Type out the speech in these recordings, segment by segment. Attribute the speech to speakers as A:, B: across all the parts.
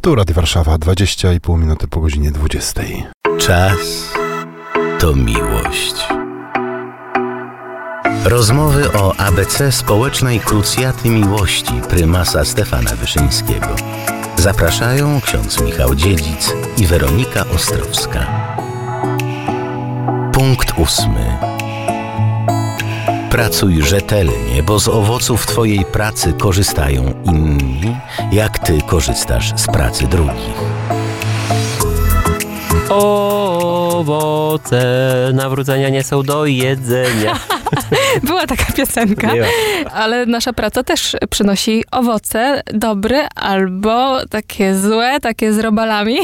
A: Tu Radio Warszawa, 20,5 minuty po godzinie 20.
B: Czas to miłość. Rozmowy o ABC Społecznej Krucjaty Miłości prymasa Stefana Wyszyńskiego. Zapraszają ksiądz Michał Dziedzic i Weronika Ostrowska. Punkt 8. Pracuj rzetelnie, bo z owoców Twojej pracy korzystają inni, jak Ty korzystasz z pracy drugich.
C: Owoce nawrócenia nie są do jedzenia.
D: Była taka piosenka, ale nasza praca też przynosi owoce dobre albo takie złe, takie z robalami.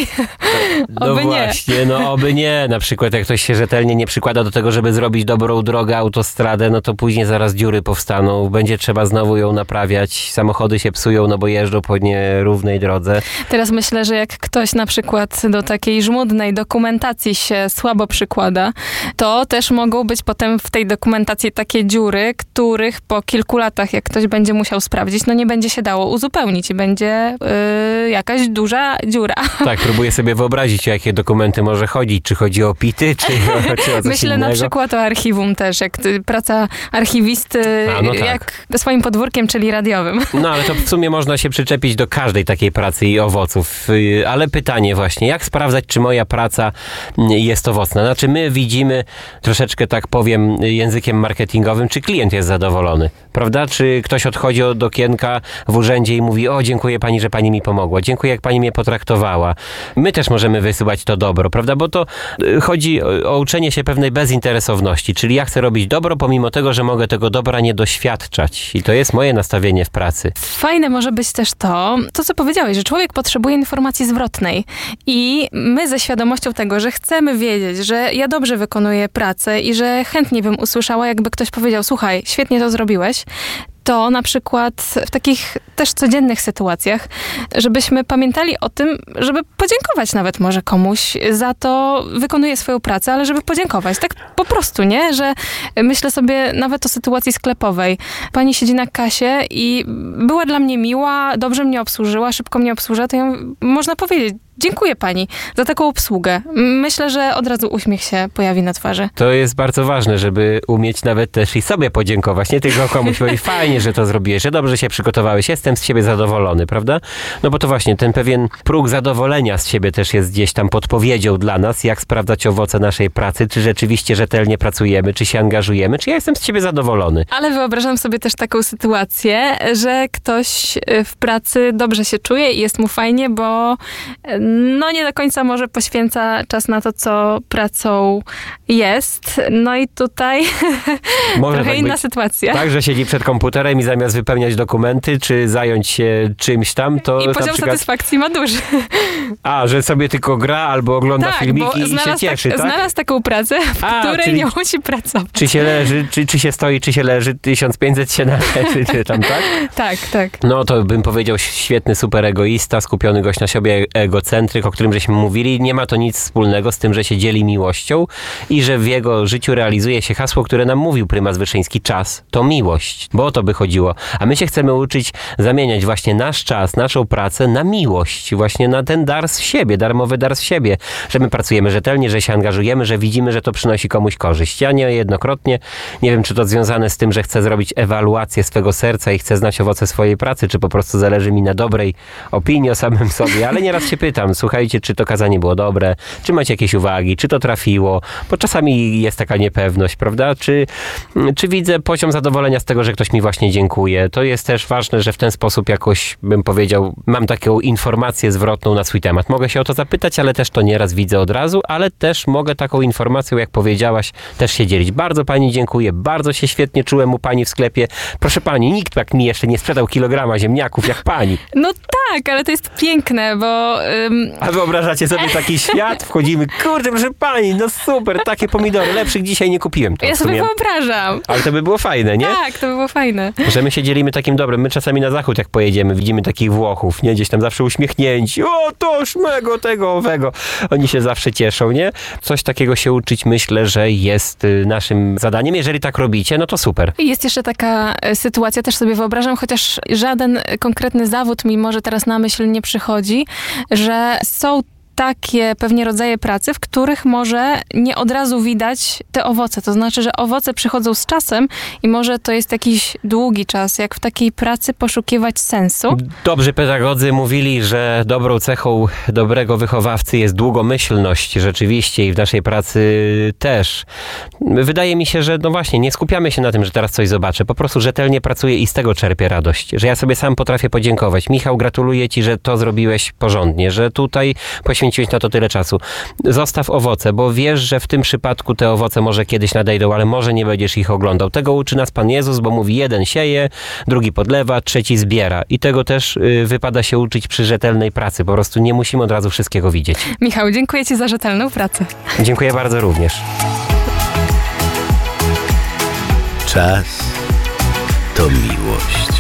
C: No
D: oby
C: właśnie,
D: nie.
C: no oby nie. Na przykład jak ktoś się rzetelnie nie przykłada do tego, żeby zrobić dobrą drogę, autostradę, no to później zaraz dziury powstaną, będzie trzeba znowu ją naprawiać, samochody się psują, no bo jeżdżą po nierównej drodze.
D: Teraz myślę, że jak ktoś na przykład do takiej żmudnej dokumentacji się słabo przykłada, to też mogą być potem w tej dokumentacji takie dziury, których po kilku latach, jak ktoś będzie musiał sprawdzić, no nie będzie się dało uzupełnić i będzie jakaś duża dziura.
C: Tak, próbuję sobie wyobrazić, o jakie dokumenty może chodzić. Czy chodzi o PIT-y, czy o coś
D: Myślę
C: innego?
D: na przykład o archiwum też, jak praca archiwisty,
C: no tak.
D: jak swoim podwórkiem, czyli radiowym.
C: No ale to w sumie można się przyczepić do każdej takiej pracy i owoców. Ale pytanie właśnie, jak sprawdzać, czy moja praca jest owocna? Znaczy my widzimy, troszeczkę tak powiem językiem marketingowym, czy klient jest zadowolony, prawda? Czy ktoś odchodzi od okienka w urzędzie i mówi: o, dziękuję pani, że pani mi pomogła, dziękuję, jak pani mnie potraktowała. My też możemy wysyłać to dobro, prawda? Bo to chodzi o uczenie się pewnej bezinteresowności, czyli ja chcę robić dobro, pomimo tego, że mogę tego dobra nie doświadczać. I to jest moje nastawienie w pracy.
D: Fajne może być też to, co powiedziałeś, że człowiek potrzebuje informacji zwrotnej i my ze świadomością tego, że chcemy wiedzieć, że ja dobrze wykonuję pracę i że chętnie bym usłyszała, jakby ktoś powiedział: słuchaj, świetnie to zrobiłeś, to na przykład w takich też codziennych sytuacjach, żebyśmy pamiętali o tym, żeby podziękować nawet może komuś za to, wykonuje swoją pracę, ale żeby podziękować. Tak po prostu, nie? Że myślę sobie nawet o sytuacji sklepowej. Pani siedzi na kasie i była dla mnie miła, dobrze mnie obsłużyła, szybko mnie obsłużyła, to ją można powiedzieć: dziękuję pani za taką obsługę. Myślę, że od razu uśmiech się pojawi na twarzy.
C: To jest bardzo ważne, żeby umieć nawet też i sobie podziękować. Nie tylko komuś powiedzieć: fajnie, że to zrobiłeś, że dobrze się przygotowałeś, jestem z siebie zadowolony, prawda? No bo to właśnie ten pewien próg zadowolenia z siebie też jest gdzieś tam podpowiedzią dla nas, jak sprawdzać owoce naszej pracy, czy rzeczywiście rzetelnie pracujemy, czy się angażujemy, czy ja jestem z siebie zadowolony.
D: Ale wyobrażam sobie też taką sytuację, że ktoś w pracy dobrze się czuje i jest mu fajnie, bo no nie do końca może poświęca czas na to, co pracą jest. No i tutaj
C: Może
D: trochę
C: tak
D: inna
C: być.
D: sytuacja.
C: Tak, że siedzi przed komputerem i zamiast wypełniać dokumenty, czy zająć się czymś tam, to
D: I
C: na
D: poziom
C: przykład...
D: satysfakcji ma duży.
C: A, że sobie tylko gra albo ogląda
D: Tak,
C: filmiki
D: bo
C: i się cieszy, tak?
D: znalazł taką pracę, w której
C: czyli
D: nie musi pracować.
C: Czy się leży, czy się stoi, czy się leży, 1500 się należy, czy tam, tak?
D: Tak.
C: No to bym powiedział świetny super egoista, skupiony gość na sobie, egocentryk, o którym żeśmy mówili. Nie ma to nic wspólnego z tym, że się dzieli miłością i że w jego życiu realizuje się hasło, które nam mówił prymas Wyszyński: czas to miłość. Bo o to by chodziło. A my się chcemy uczyć zamieniać właśnie nasz czas, naszą pracę na miłość. Właśnie na ten dar z siebie, darmowy dar z siebie. Że my pracujemy rzetelnie, że się angażujemy, że widzimy, że to przynosi komuś korzyść. Ja niejednokrotnie, nie wiem, czy to związane z tym, że chcę zrobić ewaluację swego serca i chcę znać owoce swojej pracy, czy po prostu zależy mi na dobrej opinii o samym sobie. Ale nieraz się pytam: słuchajcie, czy to kazanie było dobre, czy macie jakieś uwagi, czy to trafiło, bo czasami jest taka niepewność, prawda? Czy widzę poziom zadowolenia z tego, że ktoś mi właśnie dziękuje. To jest też ważne, że w ten sposób jakoś, bym powiedział, mam taką informację zwrotną na swój temat. Mogę się o to zapytać, ale też to nieraz widzę od razu, ale też mogę taką informacją, jak powiedziałaś, też się dzielić. Bardzo pani dziękuję, bardzo się świetnie czułem u pani w sklepie. Proszę pani, nikt tak mi jeszcze nie sprzedał kilograma ziemniaków jak pani.
D: No tak, ale to jest piękne, bo...
C: A wyobrażacie sobie taki świat? Wchodzimy, kurde, proszę pani, no super, takie pomidory, lepszych dzisiaj nie kupiłem. To
D: ja
C: w sumie.
D: sobie wyobrażam.
C: Ale to by było fajne, nie?
D: Tak, to by było fajne.
C: Że my się dzielimy takim dobrem. My czasami na zachód, jak pojedziemy, widzimy takich Włochów, nie? Gdzieś tam zawsze uśmiechnięci. O, toż mego, tego, owego. Oni się zawsze cieszą, nie? Coś takiego się uczyć, myślę, że jest naszym zadaniem. Jeżeli tak robicie, no to super.
D: Jest jeszcze taka sytuacja, też sobie wyobrażam, chociaż żaden konkretny zawód mi może teraz teraz na myśl nie przychodzi, że są takie pewnie rodzaje pracy, w których może nie od razu widać te owoce. To znaczy, że owoce przychodzą z czasem i może to jest jakiś długi czas, jak w takiej pracy poszukiwać sensu.
C: Dobrzy pedagodzy mówili, że dobrą cechą dobrego wychowawcy jest długomyślność rzeczywiście i w naszej pracy też. Wydaje mi się, że no właśnie, nie skupiamy się na tym, że teraz coś zobaczę. Po prostu rzetelnie pracuję i z tego czerpię radość. Że ja sobie sam potrafię podziękować. Michał, gratuluję ci, że to zrobiłeś porządnie, że tutaj poświęciłeś na to tyle czasu. Zostaw owoce, bo wiesz, że w tym przypadku te owoce może kiedyś nadejdą, ale może nie będziesz ich oglądał. Tego uczy nas Pan Jezus, bo mówi, jeden sieje, drugi podlewa, trzeci zbiera. I tego też wypada się uczyć przy rzetelnej pracy. Po prostu nie musimy od razu wszystkiego widzieć.
D: Michał, dziękuję ci za rzetelną pracę.
C: Dziękuję bardzo również.
B: Czas to miłość.